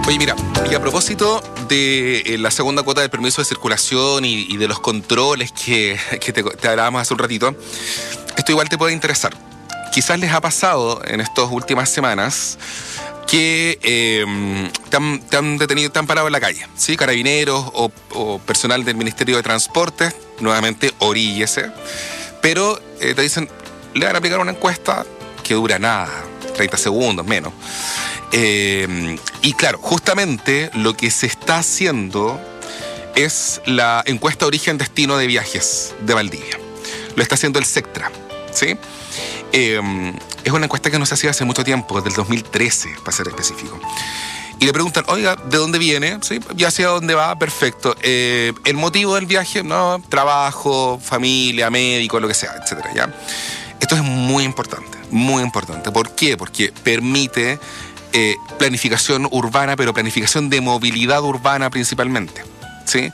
Oye, mira, y a propósito de la segunda cuota del permiso de circulación y de los controles que te hablábamos hace un ratito, esto igual te puede interesar. Quizás les ha pasado en estas últimas semanas que te han detenido, te han parado en la calle, ¿sí? Carabineros o personal del Ministerio de Transporte, nuevamente oríllese, pero te dicen, le van a aplicar una encuesta que dura nada, 30 segundos, menos. Y claro, justamente lo que se está haciendo es la encuesta origen-destino de viajes de Valdivia. Lo está haciendo el Sectra, ¿sí? Es una encuesta que no se hacía hace mucho tiempo, desde el 2013, para ser específico. Y le preguntan, oiga, ¿de dónde viene? ¿Sí? Ya hacia dónde va, perfecto. ¿El motivo del viaje? No, trabajo, familia, médico, lo que sea, etcétera, ¿ya? Esto es muy importante, muy importante. ¿Por qué? Porque permite planificación urbana, pero planificación de movilidad urbana principalmente, ¿sí?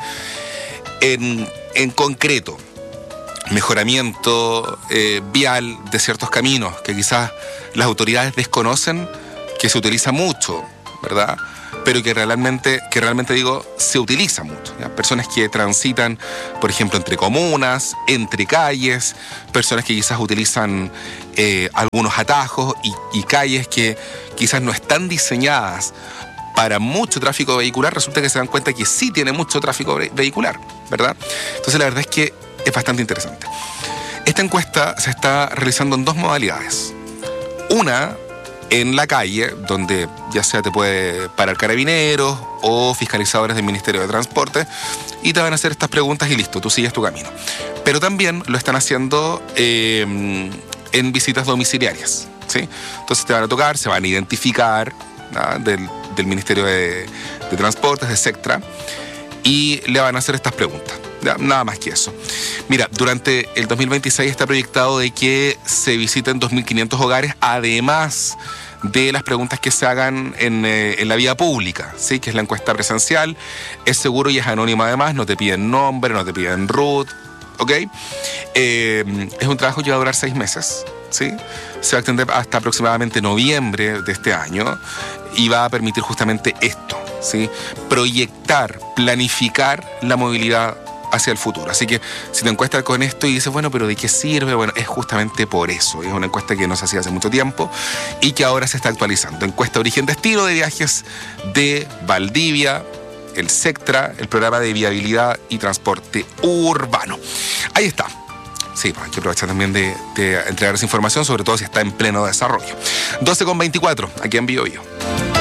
En concreto, mejoramiento vial de ciertos caminos que quizás las autoridades desconocen, que se utiliza mucho, ¿verdad? Pero que realmente digo, se utiliza mucho, ¿ya? Personas que transitan, por ejemplo, entre comunas, entre calles, personas que quizás utilizan algunos atajos y calles que quizás no están diseñadas para mucho tráfico vehicular, resulta que se dan cuenta que sí tiene mucho tráfico vehicular, ¿verdad? Entonces la verdad es que es bastante interesante. Esta encuesta se está realizando en dos modalidades. Una, en la calle, donde ya sea te puede parar carabineros o fiscalizadores del Ministerio de Transporte y te van a hacer estas preguntas y listo, tú sigues tu camino. Pero también lo están haciendo en visitas domiciliarias, ¿sí? Entonces te van a tocar, se van a identificar, ¿no? del Ministerio de Transportes, de Sectra, y le van a hacer estas preguntas. ¿Ya? Nada más que eso. Mira, durante el 2026 está proyectado de que se visiten 2.500 hogares, además de las preguntas que se hagan en la vía pública, ¿sí? Que es la encuesta presencial, es seguro y es anónimo además, no te piden nombre, no te piden root, ¿ok? Es un trabajo que va a durar 6 meses, ¿sí? Se va a extender hasta aproximadamente noviembre de este año y va a permitir justamente esto, ¿sí? Proyectar, planificar la movilidad hacia el futuro. Así que si te encuestas con esto y dices, bueno, pero ¿de qué sirve? Bueno, es justamente por eso. Es una encuesta que no se hacía hace mucho tiempo y que ahora se está actualizando. Encuesta origen-destino de viajes de Valdivia, el Sectra, el programa de viabilidad y transporte urbano. Ahí está. Sí, pues hay que aprovechar también de entregar esa información, sobre todo si está en pleno desarrollo. 12:24, aquí en Bio Bio.